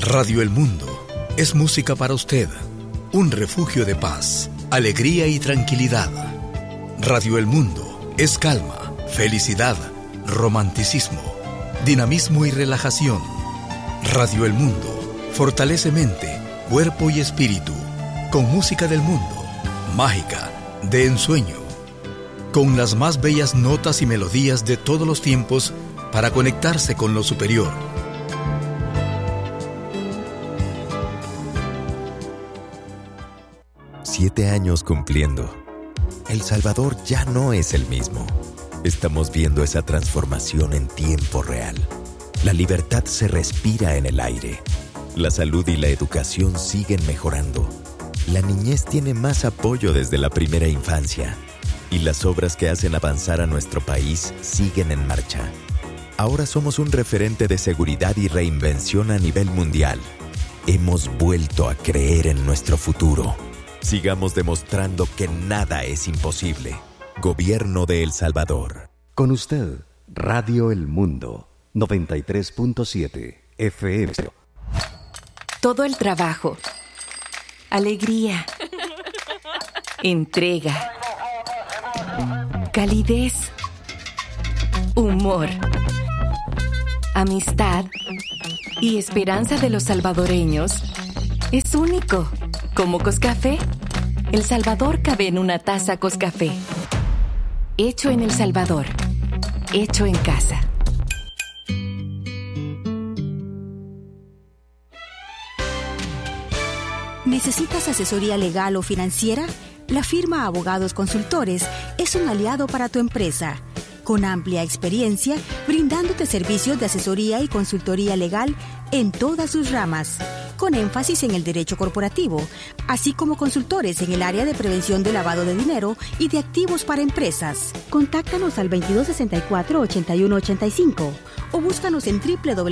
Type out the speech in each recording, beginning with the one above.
Radio El Mundo es música para usted, un refugio de paz, alegría y tranquilidad. Radio El Mundo es calma, felicidad, romanticismo, dinamismo y relajación. Radio El Mundo fortalece mente, cuerpo y espíritu, con música del mundo, mágica, de ensueño, con las más bellas notas y melodías de todos los tiempos para conectarse con lo superior. Siete años cumpliendo. El Salvador ya no es el mismo. Estamos viendo esa transformación en tiempo real. La libertad se respira en el aire. La salud y la educación siguen mejorando. La niñez tiene más apoyo desde la primera infancia. Y las obras que hacen avanzar a nuestro país siguen en marcha. Ahora somos un referente de seguridad y reinvención a nivel mundial. Hemos vuelto a creer en nuestro futuro. Sigamos demostrando que nada es imposible. Gobierno de El Salvador. Con usted, Radio El Mundo, 93.7 FM. Todo el trabajo, alegría, entrega, calidez, humor, amistad y esperanza de los salvadoreños es único. Como Coscafé, El Salvador cabe en una taza Coscafé. Hecho en El Salvador, hecho en casa. ¿Necesitas asesoría legal o financiera? La firma Abogados Consultores es un aliado para tu empresa, con amplia experiencia, brindándote servicios de asesoría y consultoría legal en todas sus ramas, con énfasis en el derecho corporativo, así como consultores en el área de prevención de lavado de dinero y de activos para empresas. Contáctanos al 2264-8185 o búscanos en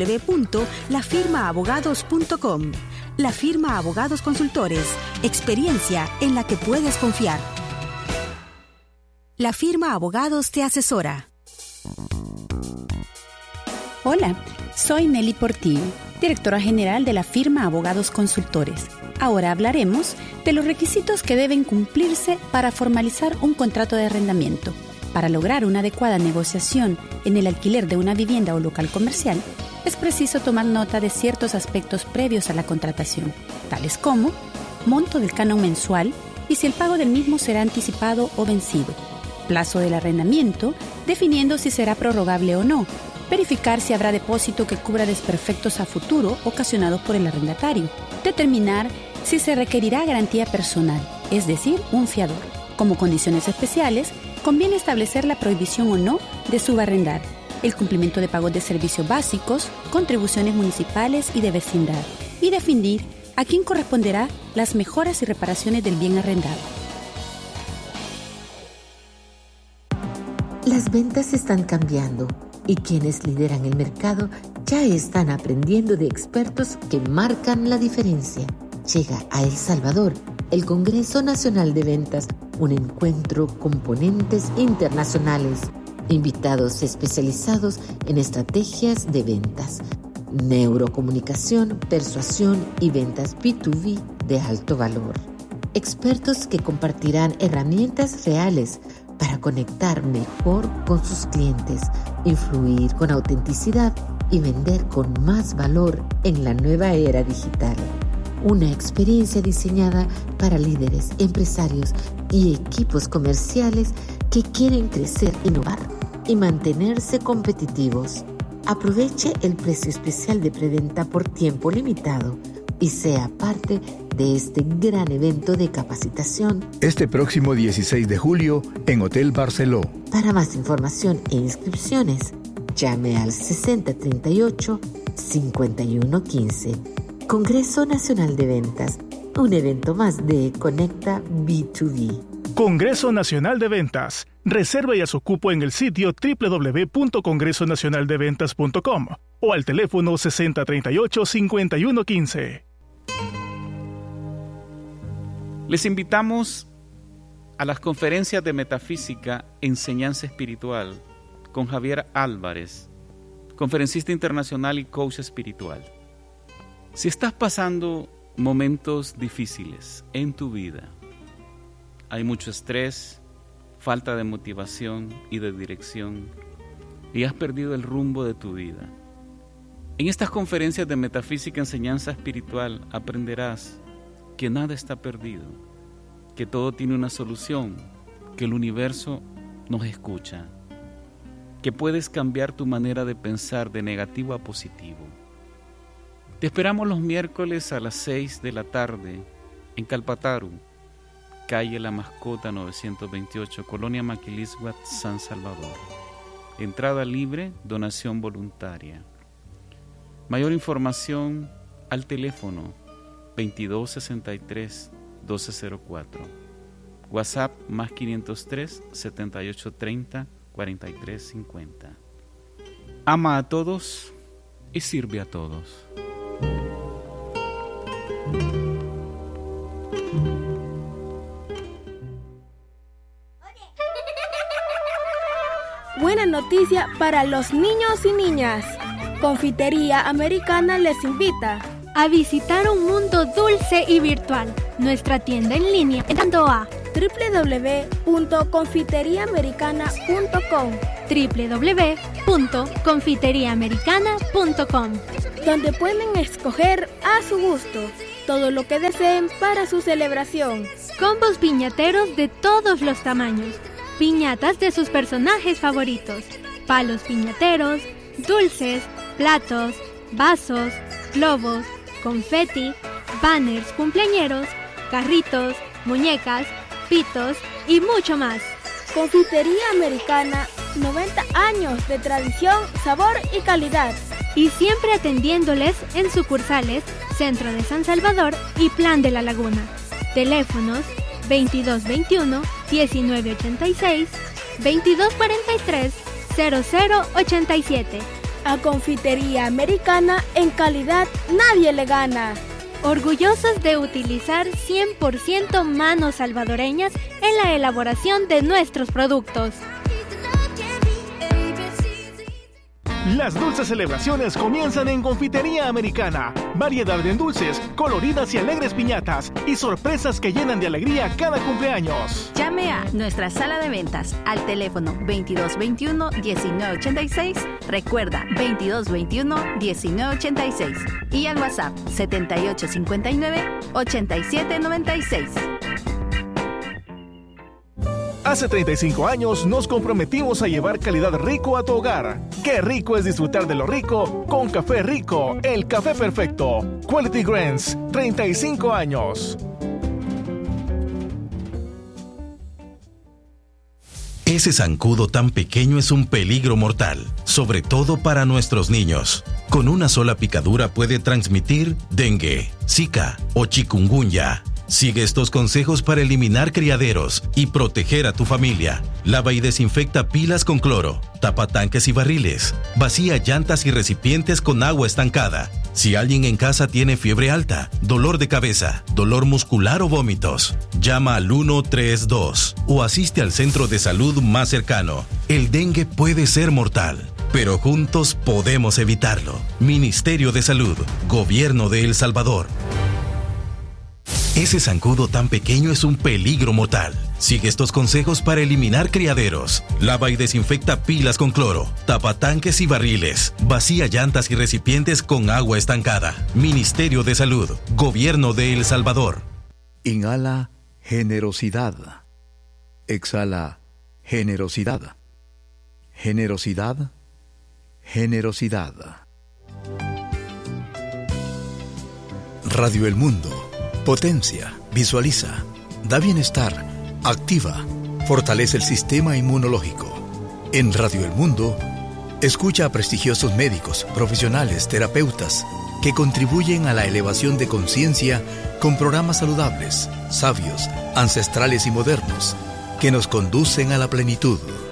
www.lafirmaabogados.com. La Firma Abogados Consultores, experiencia en la que puedes confiar. La Firma Abogados te asesora. Hola, soy Nelly Portillo, directora general de la firma Abogados Consultores. Ahora hablaremos de los requisitos que deben cumplirse para formalizar un contrato de arrendamiento. Para lograr una adecuada negociación en el alquiler de una vivienda o local comercial, es preciso tomar nota de ciertos aspectos previos a la contratación, tales como monto del canon mensual y si el pago del mismo será anticipado o vencido, plazo del arrendamiento, definiendo si será prorrogable o no, verificar si habrá depósito que cubra desperfectos a futuro ocasionados por el arrendatario, determinar si se requerirá garantía personal, es decir, un fiador. Como condiciones especiales, conviene establecer la prohibición o no de subarrendar, el cumplimiento de pagos de servicios básicos, contribuciones municipales y de vecindad, y definir a quién corresponderá las mejoras y reparaciones del bien arrendado. Las ventas están cambiando y quienes lideran el mercado ya están aprendiendo de expertos que marcan la diferencia. Llega a El Salvador el Congreso Nacional de Ventas, un encuentro con ponentes internacionales, invitados especializados en estrategias de ventas, neurocomunicación, persuasión y ventas B2B de alto valor. Expertos que compartirán herramientas reales para conectar mejor con sus clientes, influir con autenticidad y vender con más valor en la nueva era digital. Una experiencia diseñada para líderes, empresarios y equipos comerciales que quieren crecer, innovar y mantenerse competitivos. Aproveche el precio especial de preventa por tiempo limitado y sea parte de este gran evento de capacitación. Este próximo 16 de julio en Hotel Barceló. Para más información e inscripciones, llame al 6038-5115. Congreso Nacional de Ventas, un evento más de Conecta B2B. Congreso Nacional de Ventas. Reserve ya su cupo en el sitio www.congresonacionaldeventas.com o al teléfono 6038-5115. Les invitamos a las conferencias de metafísica Enseñanza Espiritual con Javier Álvarez, conferencista internacional y coach espiritual. Si estás pasando momentos difíciles en tu vida, hay mucho estrés, falta de motivación y de dirección, y has perdido el rumbo de tu vida. En estas conferencias de metafísica, enseñanza espiritual, aprenderás que nada está perdido, que todo tiene una solución, que el universo nos escucha, que puedes cambiar tu manera de pensar de negativo a positivo. Te esperamos los miércoles a las 6 de la tarde en Calpataru, calle La Mascota 928, Colonia Maquilisguat, San Salvador. Entrada libre, donación voluntaria. Mayor información al teléfono 2263-1204. WhatsApp más 503-7830-4350. Ama a todos y sirve a todos. Buena noticia para los niños y niñas. Confitería Americana les invita a visitar un mundo dulce y virtual. Nuestra tienda en línea entrando a www.confiteriaamericana.com www.confiteriaamericana.com, donde pueden escoger a su gusto todo lo que deseen para su celebración. Combos piñateros de todos los tamaños, piñatas de sus personajes favoritos, palos piñateros, dulces, platos, vasos, globos, confeti, banners cumpleañeros, carritos, muñecas, pitos y mucho más. Confitería Americana, 90 años de tradición, sabor y calidad. Y siempre atendiéndoles en sucursales Centro de San Salvador y Plan de la Laguna. Teléfonos 2221-1986, 2243-0087. A Confitería Americana, en calidad nadie le gana. Orgullosos de utilizar 100% manos salvadoreñas en la elaboración de nuestros productos. Las dulces celebraciones comienzan en Confitería Americana. Variedad de dulces, coloridas y alegres piñatas y sorpresas que llenan de alegría cada cumpleaños. Llame a nuestra sala de ventas al teléfono 2221-1986. Recuerda, 2221-1986. Y al WhatsApp 7859-8796. Hace 35 años nos comprometimos a llevar calidad rico a tu hogar. Qué rico es disfrutar de lo rico con Café Rico, el café perfecto. Quality Grains, 35 años. Ese zancudo tan pequeño es un peligro mortal, sobre todo para nuestros niños. Con una sola picadura puede transmitir dengue, zika o chikungunya. Sigue estos consejos para eliminar criaderos y proteger a tu familia. Lava y desinfecta pilas con cloro, tapa tanques y barriles, vacía llantas y recipientes con agua estancada. Si alguien en casa tiene fiebre alta, dolor de cabeza, dolor muscular o vómitos, llama al 132 o asiste al centro de salud más cercano. El dengue puede ser mortal, pero juntos podemos evitarlo. Ministerio de Salud, Gobierno de El Salvador. Ese zancudo tan pequeño es un peligro mortal. Sigue estos consejos para eliminar criaderos. Lava y desinfecta pilas con cloro, tapa tanques y barriles, vacía llantas y recipientes con agua estancada. Ministerio de Salud, Gobierno de El Salvador. Inhala generosidad. Exhala generosidad. Generosidad. Generosidad. Radio El Mundo. Potencia, visualiza, da bienestar, activa, fortalece el sistema inmunológico. En Radio El Mundo, escucha a prestigiosos médicos, profesionales, terapeutas, que contribuyen a la elevación de conciencia con programas saludables, sabios, ancestrales y modernos, que nos conducen a la plenitud.